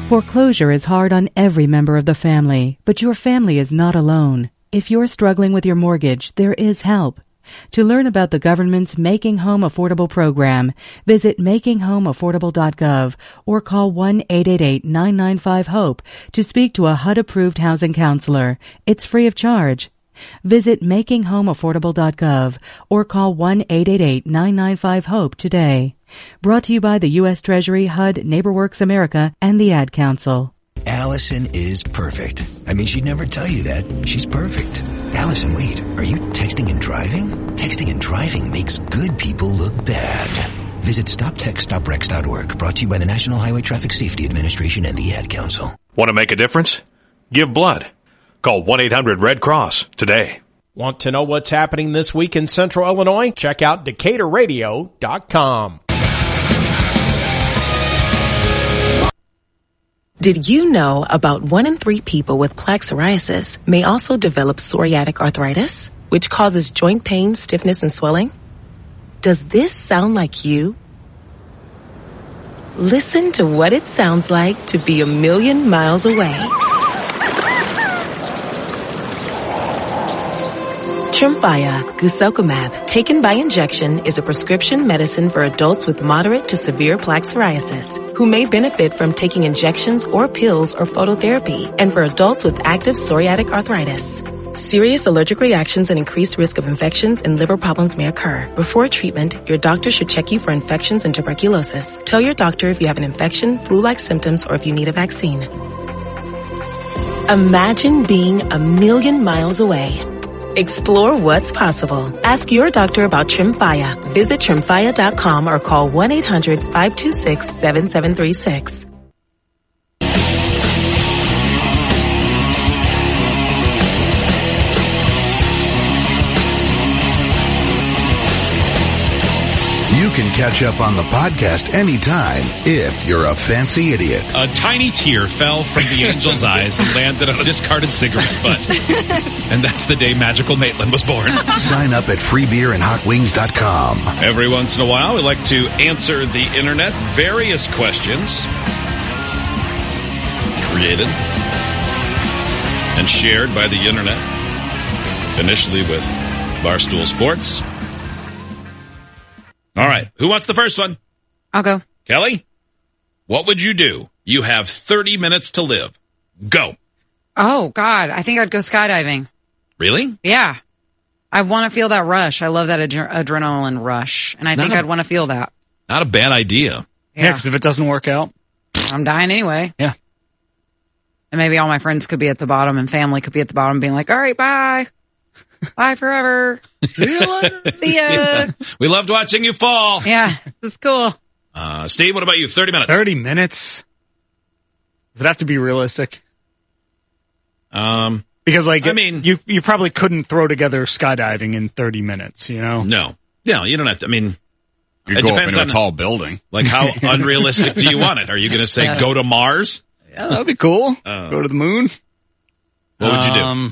Foreclosure is hard on every member of the family, but your family is not alone. If you're struggling with your mortgage, there is help. To learn about the government's Making Home Affordable program, visit makinghomeaffordable.gov or call 1-888-995-HOPE to speak to a HUD-approved housing counselor. It's free of charge. Visit makinghomeaffordable.gov or call 1-888-995-HOPE today. Brought to you by the U.S. Treasury, HUD, NeighborWorks America, and the Ad Council. Allison is perfect. I mean, she'd never tell you that. She's perfect. Allison, wait, are you texting and driving? Texting and driving makes good people look bad. Visit StopTextStopWrecks.org, brought to you by the National Highway Traffic Safety Administration and the Ad Council. Want to make a difference? Give blood. Call 1-800-RED-CROSS today. Want to know what's happening this week in Central Illinois? Check out DecaturRadio.com. Did you know about 1 in 3 people with plaque psoriasis may also develop psoriatic arthritis, which causes joint pain, stiffness, and swelling? Does this sound like you? Listen to what it sounds like to be a million miles away. Tremfya guselkumab, taken by injection, is a prescription medicine for adults with moderate to severe plaque psoriasis who may benefit from taking injections or pills or phototherapy, and for adults with active psoriatic arthritis. Serious allergic reactions and increased risk of infections and liver problems may occur. Before treatment, your doctor should check you for infections and tuberculosis. Tell your doctor if you have an infection, flu-like symptoms, or if you need a vaccine. Imagine being a million miles away. Explore what's possible. Ask your doctor about Tremfya. Visit Tremfya.com or call 1-800-526-7736. You can catch up on the podcast anytime if you're a fancy idiot. A tiny tear fell from the angel's eyes and landed on a discarded cigarette butt. And that's the day Magical Maitland was born. Sign up at freebeerandhotwings.com. Every once in a while, we like to answer the internet various questions created and shared by the internet. Initially with Barstool Sports. All right. Who wants the first one? I'll go. Kelly, what would you do? You have 30 minutes to live. Go. Oh, God. I think I'd go skydiving. Really? Yeah. I want to feel that rush. I love that adrenaline rush. And I think I'd want to feel that. Not a bad idea. Yeah, because if it doesn't work out, I'm dying anyway. Yeah. And maybe all my friends could be at the bottom and family could be at the bottom being like, all right, bye. Bye forever. See you later. See ya. We loved watching you fall. Yeah, this is cool. Steve, what about you? 30 minutes. 30 minutes? Does it have to be realistic? Because, like, I mean, you probably couldn't throw together skydiving in 30 minutes, you know? No, you don't have to. I mean, you go up into a tall building. Like, how unrealistic do you want it? Are you going to say go to Mars? Yeah, that'd be cool. Go to the moon. What would you do?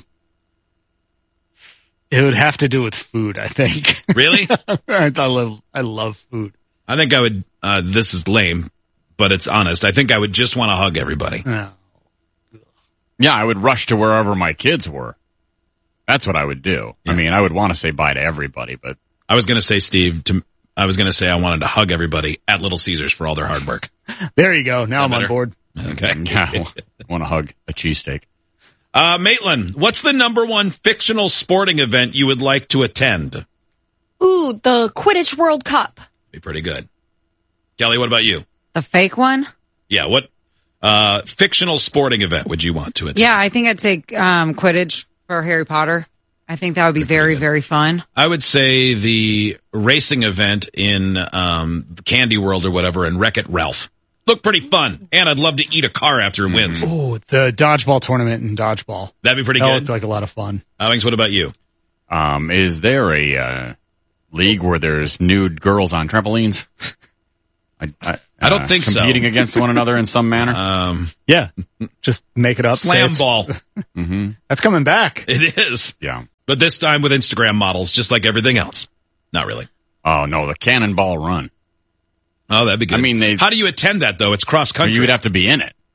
It would have to do with food, I think. Really? I love food. I think I would, this is lame, but it's honest. I think I would just want to hug everybody. Oh. Yeah, I would rush to wherever my kids were. That's what I would do. Yeah. I mean, I would want to say bye to everybody, but... I was going to say, Steve, I was going to say I wanted to hug everybody at Little Caesars for all their hard work. There you go. Now I'm on board. Okay. Yeah, I want to hug a cheesesteak. Maitland, what's the number one fictional sporting event you would like to attend? Ooh, the Quidditch World Cup. Be pretty good. Kelly, what about you? The fake one? Yeah, what fictional sporting event would you want to attend? Yeah, I think I'd say Quidditch for Harry Potter. I think that would be very, very fun. I would say the racing event in Candy World or whatever and Wreck-It Ralph. Look pretty fun, and I'd love to eat a car after it wins. Oh, the dodgeball tournament in dodgeball. That'd be pretty that good. Looked like a lot of fun. Alex, what about you? Is there a league where there's nude girls on trampolines? I don't think so. Competing against one another in some manner? Yeah, just make it up. Slam ball. Mm-hmm. That's coming back. It is. Yeah. But this time with Instagram models, just like everything else. Not really. Oh, no, the cannonball run. Oh, that'd be good. I mean, how do you attend that, though? It's cross-country. You would have to be in it.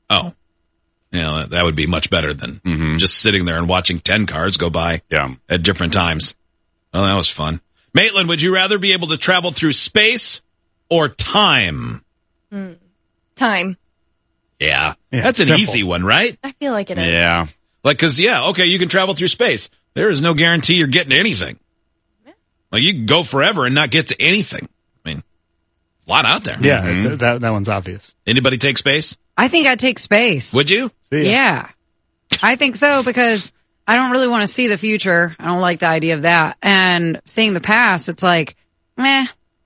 Oh. Yeah, that would be much better than just sitting there and watching 10 cars go by at different times. Well, that was fun. Maitland, would you rather be able to travel through space or time? Time. Yeah, that's an easy one, right? I feel like it is. Yeah. Like, because, okay, you can travel through space. There is no guarantee you're getting anything. Like, you can go forever and not get to anything. I mean, there's a lot out there. Yeah, that one's obvious. Anybody take space? I think I'd take space. Would you? Yeah. I think so because I don't really want to see the future. I don't like the idea of that. And seeing the past, it's like, meh.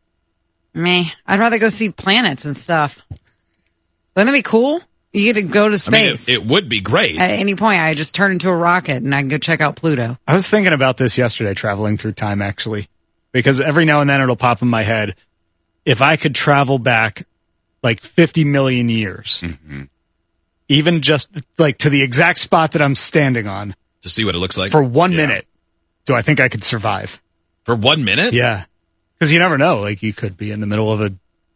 I'd rather go see planets and stuff. Wouldn't that be cool? You get to go to space. I mean, it would be great. At any point, I just turn into a rocket and I can go check out Pluto. I was thinking about this yesterday, traveling through time, actually, because every now and then it'll pop in my head. If I could travel back like 50 million years, even just like to the exact spot that I'm standing on, to see what it looks like for 1 minute, do I think I could survive? For 1 minute? Yeah. Because you never know. Like, you could be in the middle of a,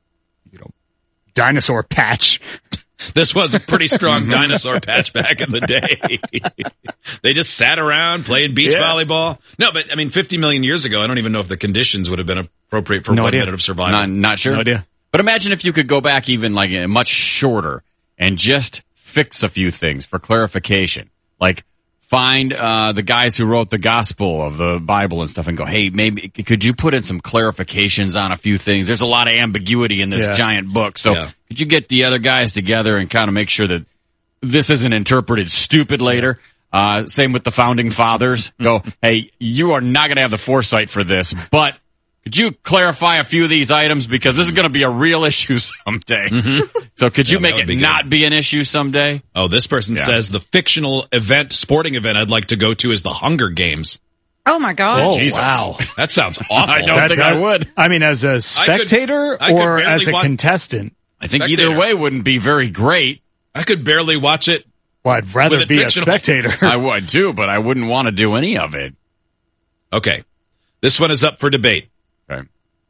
dinosaur patch. This was a pretty strong dinosaur patch back in the day. They just sat around playing beach volleyball. No, but I mean, 50 million years ago, I don't even know if the conditions would have been appropriate for 1 minute of survival. Not sure. No idea. But imagine if you could go back even like much shorter and just fix a few things for clarification. Like find the guys who wrote the gospel of the Bible and stuff and go, hey, maybe could you put in some clarifications on a few things? There's a lot of ambiguity in this giant book. So could you get the other guys together and kind of make sure that this isn't interpreted stupid later? Same with the founding fathers. Go, hey, you are not going to have the foresight for this, but could you clarify a few of these items because this is going to be a real issue someday. So could you make it not be an issue someday? Oh, this person says the fictional sporting event I'd like to go to is the Hunger Games. Oh my God. Oh, Jesus. wow. That sounds awful. I don't think I would. I mean, as a spectator I could or barely as a watch- contestant? I think either way wouldn't be very great. I could barely watch it. Well, I'd rather With it be fictional. a spectator. I would too, but I wouldn't want to do any of it. Okay. This one is up for debate. Okay.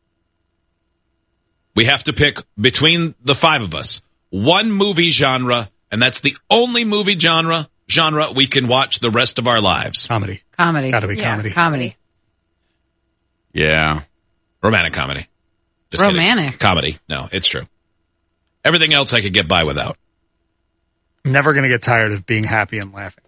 We have to pick between the five of us one movie genre, and that's the only movie genre we can watch the rest of our lives. Comedy. Gotta be comedy. Comedy. Yeah. Romantic comedy. Just Romantic. kidding. Comedy. No, it's true. Everything else I could get by without. I'm never going to get tired of being happy and laughing.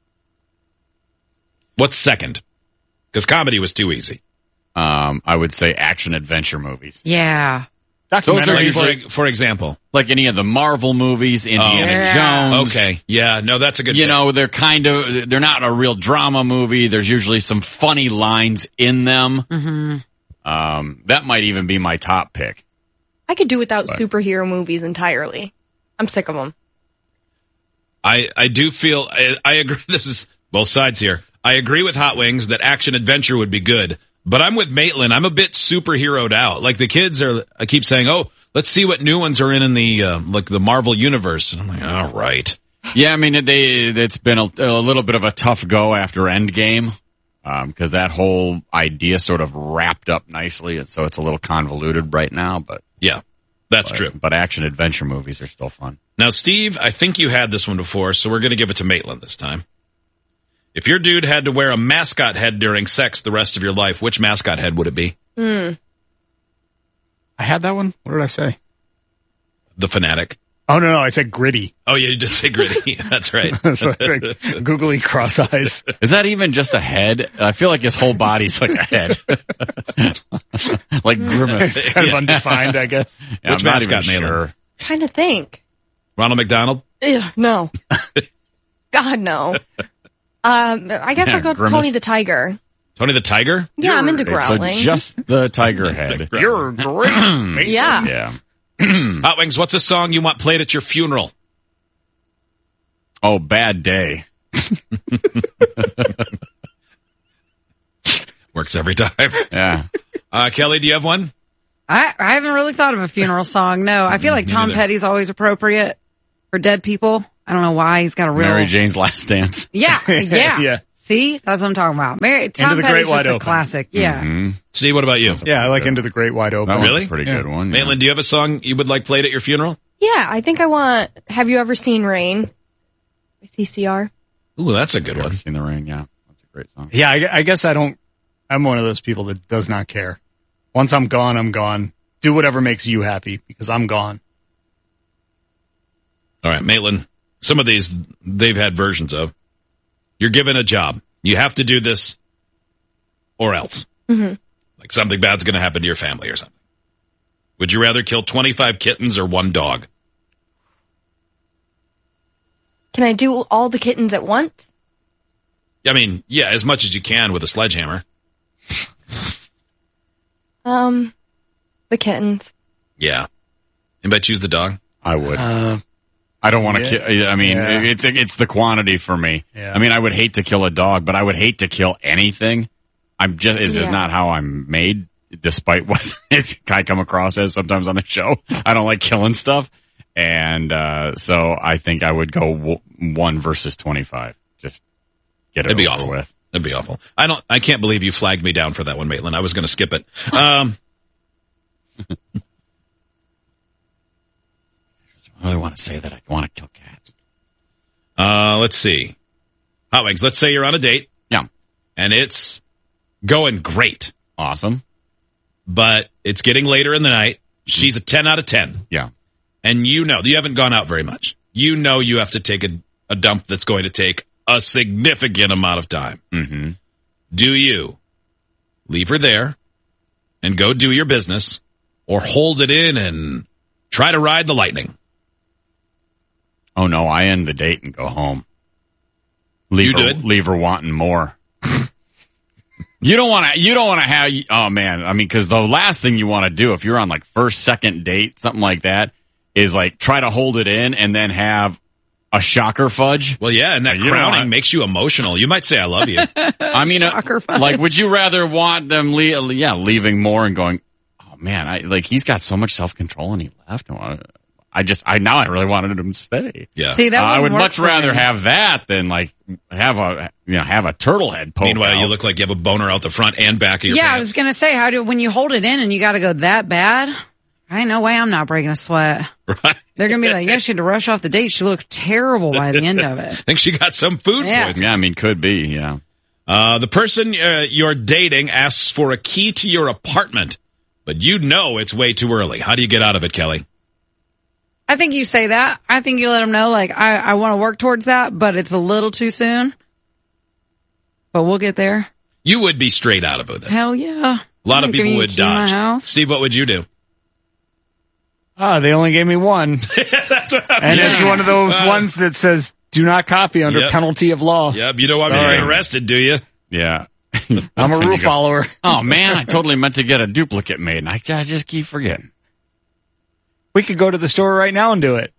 What's second? Because comedy was too easy. I would say action adventure movies. Yeah. Documentaries, for example, like any of the Marvel movies, Indiana Jones. Okay, yeah, no, that's a good. You know, they're not a real drama movie. There's usually some funny lines in them. That might even be my top pick. I could do without superhero movies entirely. I'm sick of them. I do feel I agree. This is both sides here. I agree with Hot Wings that action adventure would be good, but I'm with Maitland. I'm a bit superheroed out. Like the kids I keep saying, oh, let's see what new ones are in the like the Marvel universe. And I'm like, all right. Yeah, I mean, it's been a little bit of a tough go after Endgame, because that whole idea sort of wrapped up nicely, and so it's a little convoluted right now, but. Yeah, that's true. But action adventure movies are still fun. Now, Steve, I think you had this one before, so we're going to give it to Maitland this time. If your dude had to wear a mascot head during sex the rest of your life, which mascot head would it be? I had that one. What did I say? The Fanatic. Oh, no, I said gritty. Oh, yeah, you did say gritty. That's right. Like, googly cross eyes. Is that even just a head? I feel like his whole body's like a head. Like Grimace. It's kind of undefined, I guess. Yeah, which I'm not mascot, even Maitland? sure. Trying to think. Ronald McDonald? Ugh, no. God, no. I guess I'll go Grimace. Tony the Tiger. Tony the Tiger? Yeah, I'm into So growling. just the tiger head. You're great. Yeah. Yeah. Hot Wings, what's a song you want played at your funeral? Oh, Bad Day. Works every time. Yeah. Kelly, do you have one? I haven't really thought of a funeral song. No, I feel like Tom neither. Petty's always appropriate for dead people. I don't know why. He's got a real. Mary Jane's Last Dance. Yeah. Yeah. See, that's what I'm talking about. Tom the Petty's Great just Wide a Open. classic. Yeah. Mm-hmm. Steve, what about you? Yeah, I like Into the Great Wide Open. That was Really? a pretty good one. Yeah. Maitland, do you have a song you would like played at your funeral? Yeah, I think I want, have you ever seen Rain? By CCR. Ooh, that's a good I've one. seen the Rain, yeah. That's a great song. Yeah, I guess I'm one of those people that does not care. Once I'm gone, I'm gone. Do whatever makes you happy because I'm gone. All right, Maitland, some of these they've had versions of. You're given a job. You have to do this or else. Mm-hmm. Like something bad's going to happen to your family or something. Would you rather kill 25 kittens or one dog? Can I do all the kittens at once? I mean, yeah, as much as you can with a sledgehammer. The kittens. Yeah. Anybody choose the dog? I would. I don't want to kill. I mean, it's the quantity for me. Yeah. I mean, I would hate to kill a dog, but I would hate to kill anything. It's just not how I'm made, despite what I come across as sometimes on the show. I don't like killing stuff. And, so I think I would go 1 versus 25. Just get it It'd be over awful. with. It'd be awful. I can't believe you flagged me down for that one, Maitland. I was going to skip it. I really want to say that I want to kill cats. Let's see. Hot Wings, let's say you're on a date. Yeah. And it's going great. Awesome. But it's getting later in the night. She's a 10 out of 10. Yeah. And you haven't gone out very much. You know you have to take a dump that's going to take a significant amount of time. Mm-hmm. Do you leave her there and go do your business or hold it in and try to ride the lightning? Oh no, I end the date and go home. Leave her wanting more. You don't want to have, oh man, I mean, cause the last thing you want to do if you're on like first, second date, something like that, is like try to hold it in and then have a shocker fudge. Well, yeah, and that crowning makes you emotional. You might say, I love you. I mean, like, would you rather want them, leaving more and going, oh man, he's got so much self-control and he left. I really wanted him to stay. Yeah. See, that I would much rather have that than like have a turtle head poke Meanwhile, out. you look like you have a boner out the front and back of your pants. I was gonna say, when you hold it in and you got to go that bad, ain't no way I'm not breaking a sweat. Right. They're gonna be like, yeah, she had to rush off the date. She looked terrible by the end of it. Think she got some food poisoning. Yeah, I mean, could be. Yeah. The person you're dating asks for a key to your apartment, but you know it's way too early. How do you get out of it, Kelly? I think you say that. I think you let them know, like, I want to work towards that, but it's a little too soon. But we'll get there. You would be straight out of it. Hell yeah. A lot of people would dodge. Steve, what would you do? They only gave me one. That's what and it's one of those ones that says, do not copy under penalty of law. Yep, you don't want me to get arrested, do you? Yeah. I'm a rule follower. Oh, man, I totally meant to get a duplicate made, and I just keep forgetting. We could go to the store right now and do it.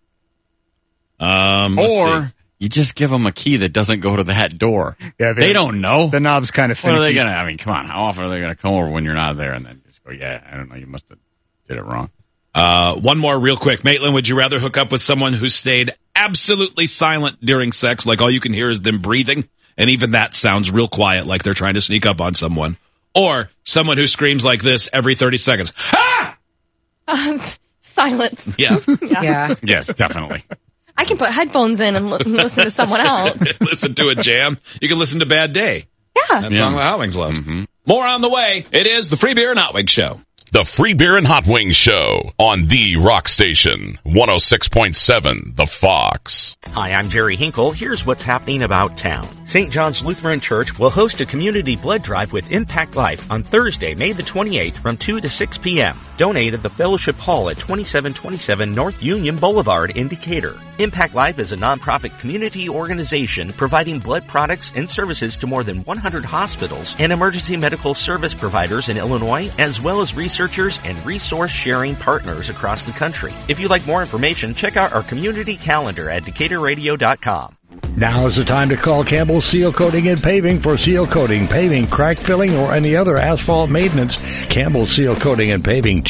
Or you just give them a key that doesn't go to that door. Yeah, they don't know. The knob's kind of finicky. What are they going to, I mean, come on, how often are they going to come over when you're not there and then just go, yeah, I don't know, you must have did it wrong. One more real quick. Maitland, would you rather hook up with someone who stayed absolutely silent during sex, like all you can hear is them breathing, and even that sounds real quiet, like they're trying to sneak up on someone, or someone who screams like this every 30 seconds? Ah! Silence. Yeah. Yeah. Yes, definitely. I can put headphones in and listen to someone else. Listen to a jam. You can listen to Bad Day. Yeah. That song that Hot Wings loves. Mm-hmm. More on the way. It is the Free Beer and Hot Wings Show. The Free Beer and Hot Wings Show on the Rock Station, 106.7 The Fox. Hi, I'm Jerry Hinkle. Here's what's happening about town. St. John's Lutheran Church will host a community blood drive with Impact Life on Thursday, May the 28th from 2 to 6 p.m. Donate at the Fellowship Hall at 2727 North Union Boulevard in Decatur. Impact Life is a nonprofit community organization providing blood products and services to more than 100 hospitals and emergency medical service providers in Illinois, as well as researchers and resource-sharing partners across the country. If you'd like more information, check out our community calendar at DecaturRadio.com. Now is the time to call Campbell Seal Coating and Paving for seal coating, paving, crack filling, or any other asphalt maintenance. Campbell Seal Coating and Paving,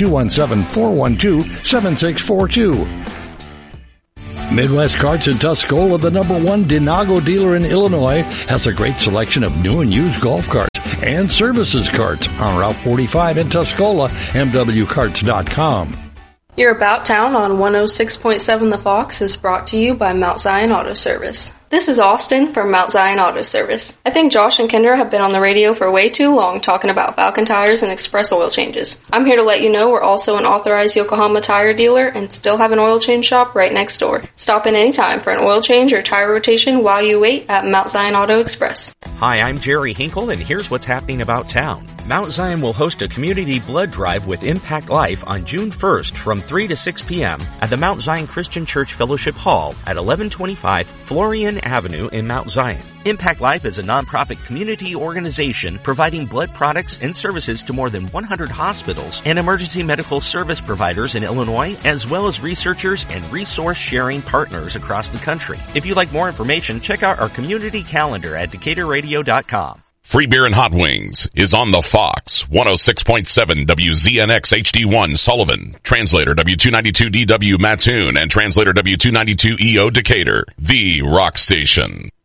217-412-7642. Midwest Carts in Tuscola, the #1 Denago dealer in Illinois, has a great selection of new and used golf carts and services carts on Route 45 in Tuscola, MWCarts.com. Your About Town on 106.7 The Fox is brought to you by Mount Zion Auto Service. This is Austin from Mount Zion Auto Service. I think Josh and Kendra have been on the radio for way too long talking about Falcon tires and express oil changes. I'm here to let you know we're also an authorized Yokohama tire dealer and still have an oil change shop right next door. Stop in anytime for an oil change or tire rotation while you wait at Mount Zion Auto Express. Hi, I'm Jerry Hinkle, and here's what's happening about town. Mount Zion will host a community blood drive with Impact Life on June 1st from 3 to 6 p.m. at the Mount Zion Christian Church Fellowship Hall at 1125 Florian Avenue in Mount Zion. Impact Life is a nonprofit community organization providing blood products and services to more than 100 hospitals and emergency medical service providers in Illinois, as well as researchers and resource-sharing partners across the country. If you'd like more information, check out our community calendar at DecaturRadio.com. Free Beer and Hot Wings is on the Fox, 106.7 WZNX HD1 Sullivan, translator W292DW Mattoon, and translator W292EO Decatur, the rock station.